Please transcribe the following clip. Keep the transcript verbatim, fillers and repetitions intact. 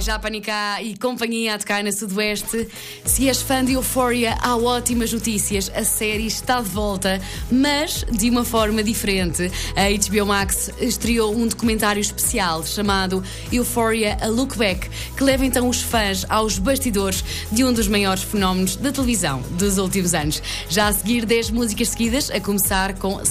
Japanica e companhia a tocar na Sudoeste. Se és fã de Euphoria, há ótimas notícias. A série está de volta, mas de uma forma diferente. A H B O Max estreou um documentário especial chamado Euphoria A Look Back, que leva então os fãs aos bastidores de um dos maiores fenómenos da televisão dos últimos anos. Já a seguir, dez músicas seguidas, a começar com